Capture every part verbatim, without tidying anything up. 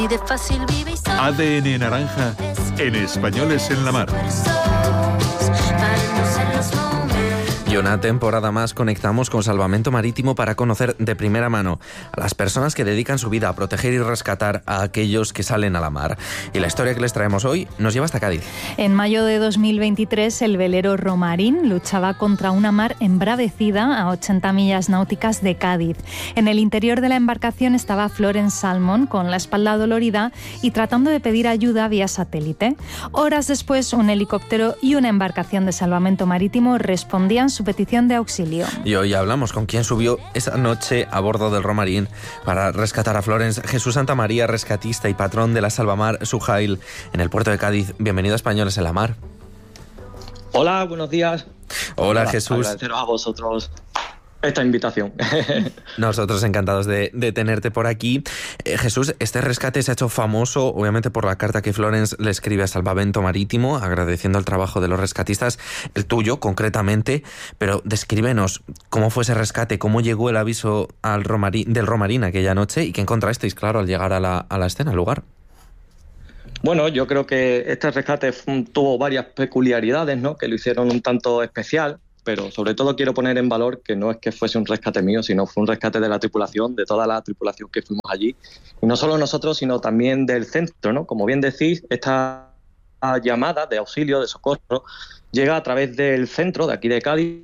A D N Naranja en Españoles en la Mar. Y una temporada más conectamos con Salvamento Marítimo para conocer de primera mano a las personas que dedican su vida a proteger y rescatar a aquellos que salen a la mar. Y la historia que les traemos hoy nos lleva hasta Cádiz. En mayo de dos mil veintitrés, el velero Romarín luchaba contra una mar embravecida a ochenta millas náuticas de Cádiz. En el interior de la embarcación estaba Florence Salmon con la espalda dolorida y tratando de pedir ayuda vía satélite. Horas después, un helicóptero y una embarcación de salvamento marítimo respondían su petición de auxilio. Y hoy hablamos con quien subió esa noche a bordo del Romarín para rescatar a Florence. Jesús Santamaría, rescatista y patrón de la Salvamar Sujail en el puerto de Cádiz. Bienvenido a Españoles en la Mar. Hola, buenos días. Hola, Hola Jesús. Agradeceros a vosotros esta invitación. Nosotros encantados de, de tenerte por aquí. Eh, Jesús, este rescate se ha hecho famoso, obviamente, por la carta que Florence le escribe a Salvamento Marítimo, agradeciendo el trabajo de los rescatistas, el tuyo concretamente, pero descríbenos cómo fue ese rescate, cómo llegó el aviso al Romarín, del Romarín aquella noche y qué encontrasteis, claro, al llegar a la, a la escena, al lugar. Bueno, yo creo que este rescate tuvo varias peculiaridades, ¿no?, que lo hicieron un tanto especial. Pero sobre todo quiero poner en valor que no es que fuese un rescate mío, sino fue un rescate de la tripulación, de toda la tripulación que fuimos allí. Y no solo nosotros, sino también del centro, ¿no? Como bien decís, esta llamada de auxilio, de socorro, llega a través del centro de aquí de Cádiz.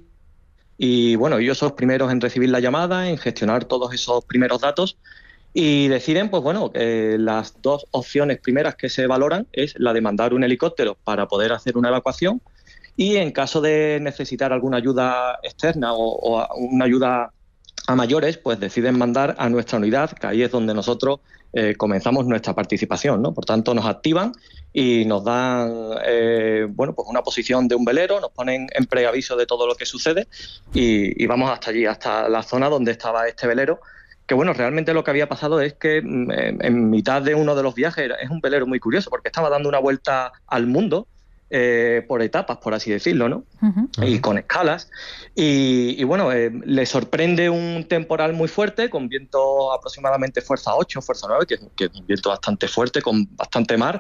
Y bueno, ellos son los primeros en recibir la llamada, en gestionar todos esos primeros datos. Y deciden, pues bueno, que las dos opciones primeras que se valoran es la de mandar un helicóptero para poder hacer una evacuación. Y en caso de necesitar alguna ayuda externa o, o una ayuda a mayores, pues deciden mandar a nuestra unidad, que ahí es donde nosotros eh, comenzamos nuestra participación, ¿no? Por tanto, nos activan y nos dan eh, bueno, pues una posición de un velero, nos ponen en preaviso de todo lo que sucede y, y vamos hasta allí, hasta la zona donde estaba este velero. Que bueno, realmente lo que había pasado es que en, en mitad de uno de los viajes, es un velero muy curioso porque estaba dando una vuelta al mundo, Eh, por etapas, por así decirlo, ¿no? Uh-huh. Y con escalas. Y, y bueno, eh, le sorprende un temporal muy fuerte, con viento aproximadamente fuerza ocho, fuerza nueve, que, que es un viento bastante fuerte, con bastante mar.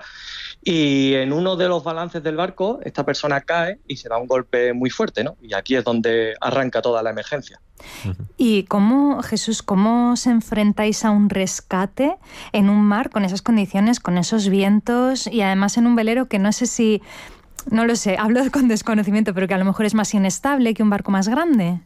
Y en uno de los balances del barco, esta persona cae y se da un golpe muy fuerte, ¿no? Y aquí es donde arranca toda la emergencia. ¿Y cómo, Jesús, cómo se enfrentáis a un rescate en un mar con esas condiciones, con esos vientos y además en un velero que no sé si... No lo sé, hablo con desconocimiento, pero que a lo mejor es más inestable que un barco más grande?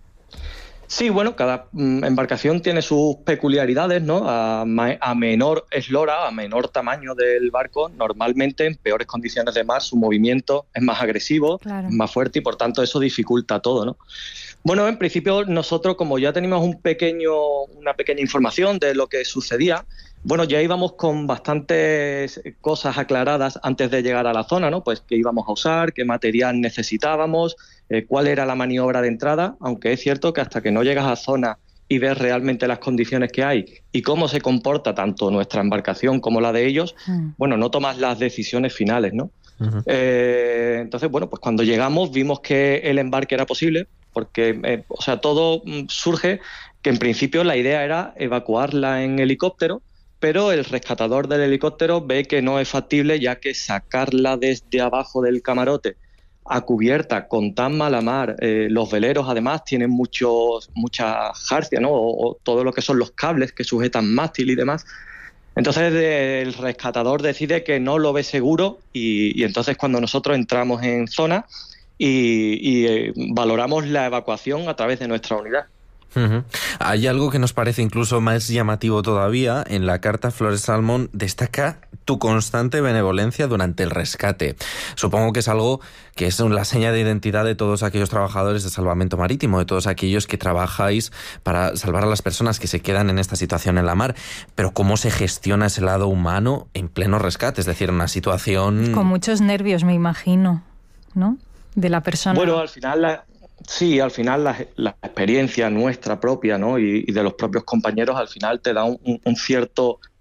Sí, bueno, cada embarcación tiene sus peculiaridades, ¿no? A, ma- a menor eslora, a menor tamaño del barco, normalmente en peores condiciones de mar su movimiento es más agresivo, claro, más fuerte y por tanto eso dificulta todo, ¿no? Bueno, en principio nosotros, como ya teníamos un pequeño, una pequeña información de lo que sucedía, bueno, ya íbamos con bastantes cosas aclaradas antes de llegar a la zona, ¿no? Pues qué íbamos a usar, qué material necesitábamos, eh, cuál era la maniobra de entrada, aunque es cierto que hasta que no llegas a zona y ves realmente las condiciones que hay y cómo se comporta tanto nuestra embarcación como la de ellos, mm. bueno, no tomas las decisiones finales, ¿no? Uh-huh. Eh, entonces, bueno, pues cuando llegamos vimos que el embarque era posible, porque, eh, o sea, todo surge que en principio la idea era evacuarla en helicóptero, pero el rescatador del helicóptero ve que no es factible, ya que sacarla desde abajo del camarote a cubierta con tan mala mar, eh, los veleros además tienen muchos, mucha jarcia, ¿no? O, o todo lo que son los cables que sujetan mástil y demás. Entonces eh, el rescatador decide que no lo ve seguro y, y entonces cuando nosotros entramos en zona y, y eh, valoramos la evacuación a través de nuestra unidad. Uh-huh. Hay algo que nos parece incluso más llamativo todavía. En la carta, Florence Salmon destaca tu constante benevolencia durante el rescate. Supongo que es algo que es la seña de identidad de todos aquellos trabajadores de salvamento marítimo, de todos aquellos que trabajáis para salvar a las personas que se quedan en esta situación en la mar. Pero ¿cómo se gestiona ese lado humano en pleno rescate? Es decir, una situación... Con muchos nervios, me imagino, ¿no? De la persona. Bueno, al final... La... Sí, al final la, la experiencia nuestra propia, ¿no? y, y de los propios compañeros al final te da un, un cierto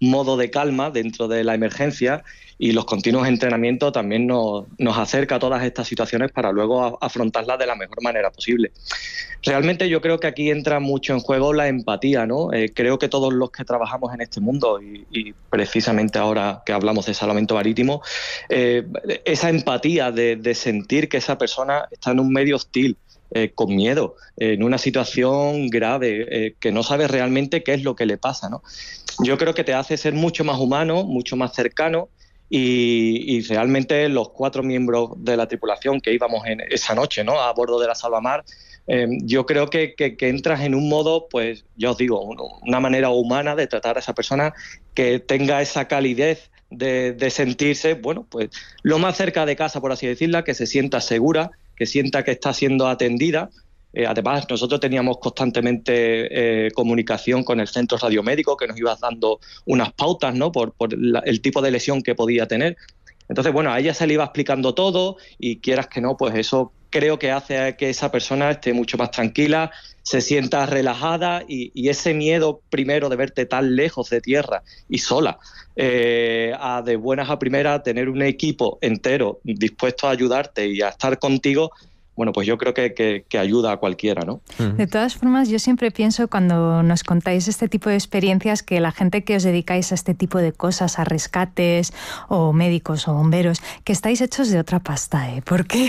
modo de calma dentro de la emergencia, y los continuos entrenamientos también nos, nos acerca a todas estas situaciones para luego a, afrontarlas de la mejor manera posible. Realmente yo creo que aquí entra mucho en juego la empatía, ¿no? Eh, creo que todos los que trabajamos en este mundo, y, y precisamente ahora que hablamos de salvamento marítimo, eh, esa empatía de, de sentir que esa persona está en un medio hostil, Eh, con miedo, eh, en una situación grave, eh, que no sabe realmente qué es lo que le pasa, ¿no? Yo creo que te hace ser mucho más humano, mucho más cercano, y, y realmente los cuatro miembros de la tripulación que íbamos en esa noche, ¿no?, a bordo de la Salvamar, eh, yo creo que, que, que entras en un modo, pues ya os digo, una manera humana de tratar a esa persona, que tenga esa calidez de, de sentirse, bueno, pues lo más cerca de casa, por así decirla, que se sienta segura, que sienta que está siendo atendida. Eh, además, nosotros teníamos constantemente eh, comunicación con el centro radiomédico, que nos iba dando unas pautas, ¿no?, por, por la, el tipo de lesión que podía tener. Entonces, bueno, a ella se le iba explicando todo, y quieras que no, pues eso creo que hace que esa persona esté mucho más tranquila, se sienta relajada, y, y ese miedo primero de verte tan lejos de tierra y sola, eh, a de buenas a primeras tener un equipo entero dispuesto a ayudarte y a estar contigo, bueno, pues yo creo que, que, que ayuda a cualquiera, ¿no? De todas formas, yo siempre pienso, cuando nos contáis este tipo de experiencias, que la gente que os dedicáis a este tipo de cosas, a rescates, o médicos o bomberos, que estáis hechos de otra pasta, ¿eh? ¿Por qué?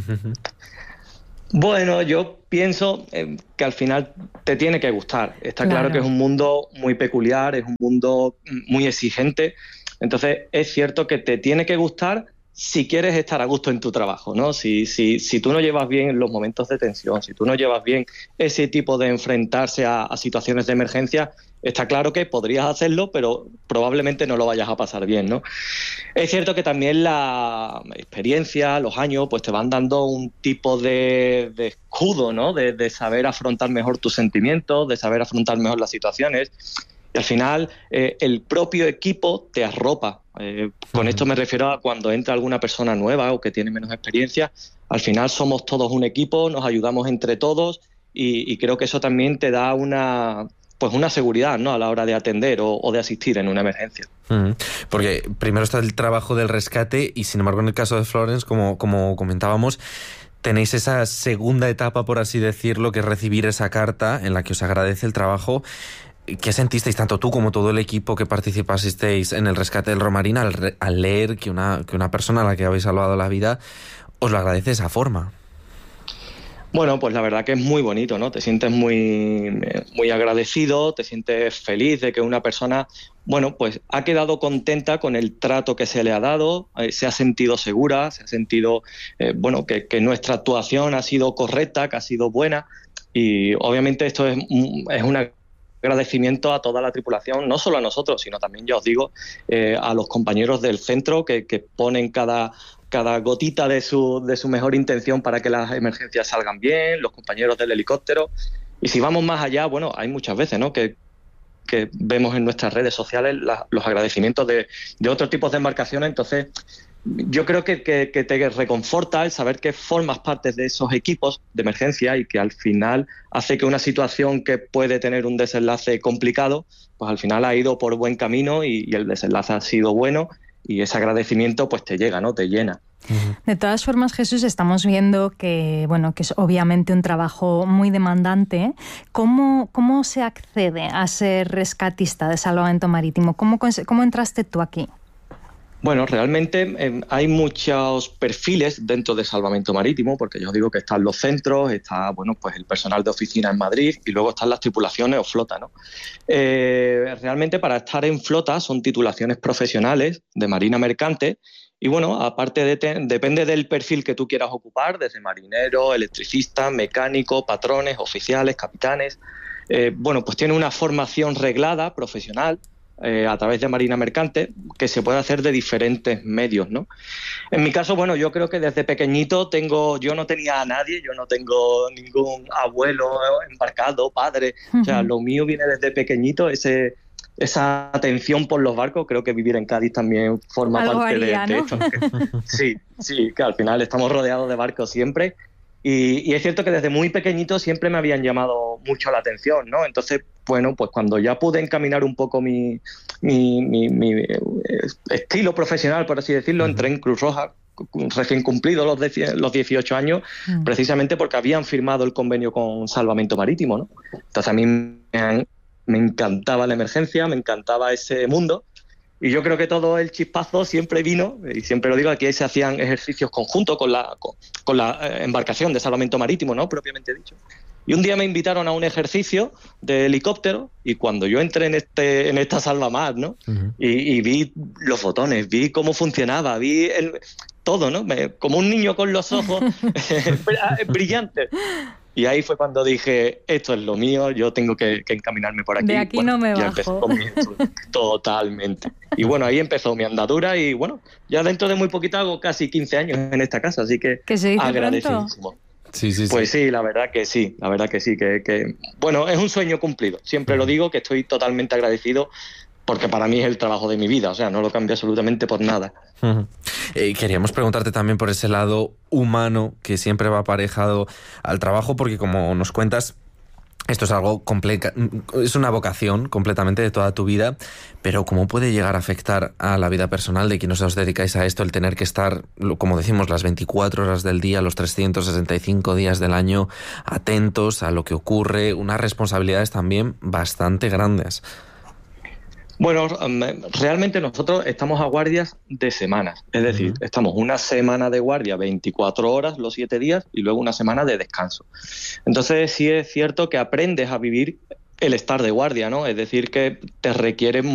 Bueno, yo pienso eh, que al final te tiene que gustar. Está claro. claro que es un mundo muy peculiar, es un mundo muy exigente. Entonces, es cierto que te tiene que gustar si quieres estar a gusto en tu trabajo, ¿no? Si, si, si tú no llevas bien los momentos de tensión, si tú no llevas bien ese tipo de enfrentarse a, a situaciones de emergencia, está claro que podrías hacerlo, pero probablemente no lo vayas a pasar bien, ¿no? Es cierto que también la experiencia, los años, pues te van dando un tipo de, de escudo, ¿no? De, de saber afrontar mejor tus sentimientos, de saber afrontar mejor las situaciones. Y al final, eh, el propio equipo te arropa. Eh, con esto me refiero a cuando entra alguna persona nueva o que tiene menos experiencia. Al final somos todos un equipo, nos ayudamos entre todos, y, y creo que eso también te da una, pues una seguridad, ¿no?, a la hora de atender o, o de asistir en una emergencia. Mm, porque primero está el trabajo del rescate, y sin embargo en el caso de Florence, como, como comentábamos, tenéis esa segunda etapa, por así decirlo, que es recibir esa carta en la que os agradece el trabajo. ¿Qué sentisteis tanto tú como todo el equipo que participasteis en el rescate del Romarín al, re, al leer que una, que una persona a la que habéis salvado la vida os lo agradece de esa forma? Bueno, pues la verdad que es muy bonito, ¿no? Te sientes muy, muy agradecido, te sientes feliz de que una persona, bueno, pues ha quedado contenta con el trato que se le ha dado, eh, se ha sentido segura, se ha sentido, eh, bueno, que, que nuestra actuación ha sido correcta, que ha sido buena, y obviamente esto es, es una agradecimiento a toda la tripulación, no solo a nosotros, sino también, ya os digo, eh, a los compañeros del centro que, que ponen cada, cada gotita de su, de su mejor intención para que las emergencias salgan bien, los compañeros del helicóptero. Y si vamos más allá, bueno, hay muchas veces, ¿no?, que, que vemos en nuestras redes sociales la, los agradecimientos de, de otros tipos de embarcaciones. Entonces, yo creo que, que, que te reconforta el saber que formas parte de esos equipos de emergencia, y que al final hace que una situación que puede tener un desenlace complicado, pues al final ha ido por buen camino, y, y el desenlace ha sido bueno, y ese agradecimiento pues te llega, ¿no?, te llena. De todas formas, Jesús, estamos viendo que, bueno, que es obviamente un trabajo muy demandante. ¿Cómo, cómo se accede a ser rescatista de salvamento marítimo? ¿Cómo, cómo entraste tú aquí? Bueno, realmente eh, hay muchos perfiles dentro de salvamento marítimo, porque yo os digo que están los centros, está, bueno, pues el personal de oficina en Madrid, y luego están las tripulaciones o flota, ¿no? Eh, realmente para estar en flota son titulaciones profesionales de marina mercante, y bueno, aparte de te, depende del perfil que tú quieras ocupar, desde marinero, electricista, mecánico, patrones, oficiales, capitanes. Eh, bueno, pues tiene una formación reglada, profesional, Eh, a través de Marina Mercante, que se puede hacer de diferentes medios, ¿no? En mi caso, bueno, yo creo que desde pequeñito tengo, yo no tenía a nadie, yo no tengo ningún abuelo embarcado, padre, uh-huh. O sea, lo mío viene desde pequeñito, ese, esa atención por los barcos. Creo que vivir en Cádiz también forma Algo parte haría, de, de ¿no? esto. Que, sí, sí, que al final estamos rodeados de barcos siempre. Y, y es cierto que desde muy pequeñito siempre me habían llamado mucho la atención, ¿no? Entonces, bueno, pues cuando ya pude encaminar un poco mi, mi, mi, mi estilo profesional, por así decirlo, uh-huh. entré en Cruz Roja, recién cumplido los, de, los dieciocho años, uh-huh. precisamente porque habían firmado el convenio con Salvamento Marítimo, ¿no? Entonces a mí me, me encantaba la emergencia, me encantaba ese mundo. Y yo creo que todo el chispazo siempre vino, y siempre lo digo, aquí se hacían ejercicios conjuntos con la, con, con la embarcación de salvamento marítimo, ¿no? Propiamente dicho. Y un día me invitaron a un ejercicio de helicóptero, y cuando yo entré en este en esta salvamar, ¿no? Uh-huh. y, y vi los botones, vi cómo funcionaba, vi el, todo, ¿no? Me, como un niño con los ojos brillantes. Y ahí fue cuando dije, esto es lo mío, yo tengo que, que encaminarme por aquí. De aquí bueno, no me ya bajo. Empezó con mi, totalmente. Y bueno, ahí empezó mi andadura y bueno, ya dentro de muy poquito hago casi quince años en esta casa, así que ¿Que se dice agradecidísimo. Pronto? Sí, sí, sí. Pues sí, la verdad que sí, la verdad que sí, que, que bueno, es un sueño cumplido. Siempre lo digo, que estoy totalmente agradecido porque para mí es el trabajo de mi vida, o sea, no lo cambio absolutamente por nada. Uh-huh. Eh, queríamos preguntarte también por ese lado humano que siempre va aparejado al trabajo, porque como nos cuentas, esto es algo compleja, es una vocación completamente de toda tu vida, pero ¿cómo puede llegar a afectar a la vida personal de quienes os dedicáis a esto el tener que estar, como decimos, las veinticuatro horas del día, los trescientos sesenta y cinco días del año, atentos a lo que ocurre, unas responsabilidades también bastante grandes? Bueno, realmente nosotros estamos a guardias de semanas, es decir, uh-huh. estamos una semana de guardia, veinticuatro horas, los siete días, y luego una semana de descanso. Entonces sí es cierto que aprendes a vivir el estar de guardia, ¿no? Es decir, que te requiere